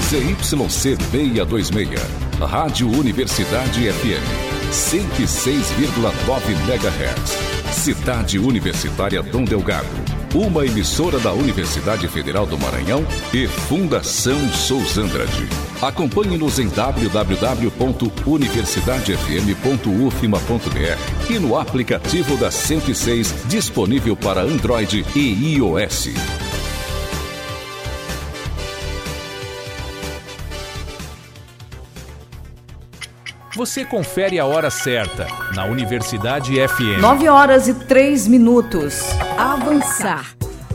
ZYC 626. Rádio Universidade FM. 106,9 MHz. Cidade Universitária Dom Delgado. Uma emissora da Universidade Federal do Maranhão e Fundação Sousandrade. Acompanhe-nos em www.universidadefm.ufma.br e no aplicativo da 106, disponível para Android e iOS. Você confere a hora certa na Universidade FM. 9h03. Avançar.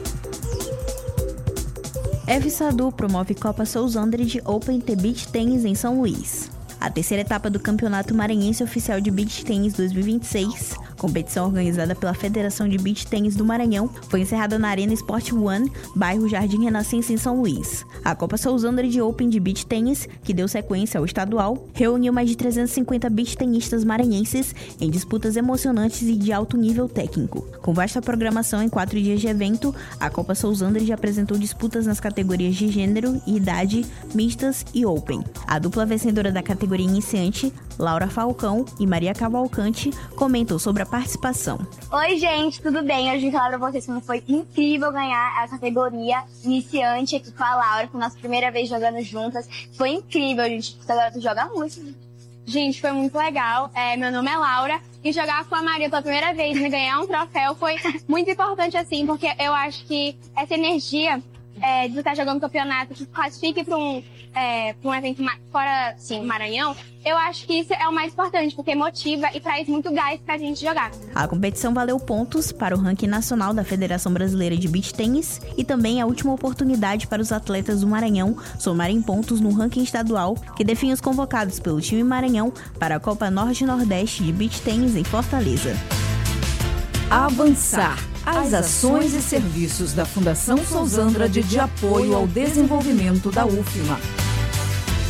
FSADU promove Copa Sousandrade Open The Beach Tennis em São Luís. A terceira etapa do Campeonato Maranhense Oficial de Beach Tennis 2026, competição organizada pela Federação de Beach Tennis do Maranhão, foi encerrada na Arena Sport One, bairro Jardim Renascença, em São Luís. A Copa Sousandrade Open de Beach Tennis, que deu sequência ao estadual, reuniu mais de 350 beach tenistas maranhenses em disputas emocionantes e de alto nível técnico. Com vasta programação em 4 dias de evento, a Copa Sousandrade apresentou disputas nas categorias de gênero e idade, mistas e open. A dupla vencedora da categoria iniciante, Laura Falcão e Maria Cavalcante, comentou sobre a participação. Oi, gente, tudo bem? Eu vim falar pra vocês como foi incrível ganhar a categoria iniciante aqui com a Laura, foi a nossa primeira vez jogando juntas. Foi incrível, gente. Agora tu joga muito. Gente, foi muito legal. Meu nome é Laura e jogar com a Maria pela primeira vez e ganhar um troféu foi muito importante, assim, porque eu acho que essa energia de estar jogando campeonato que classifique para um evento fora, assim, Maranhão, eu acho que isso é o mais importante, porque motiva e traz muito gás pra gente jogar. A competição valeu pontos para o ranking nacional da Federação Brasileira de Beach Tennis e também a última oportunidade para os atletas do Maranhão somarem pontos no ranking estadual, que define os convocados pelo time Maranhão para a Copa Norte-Nordeste de Beach Tennis em Fortaleza. Avançar. As ações e serviços da Fundação Sousandrade de apoio ao desenvolvimento da UFMA.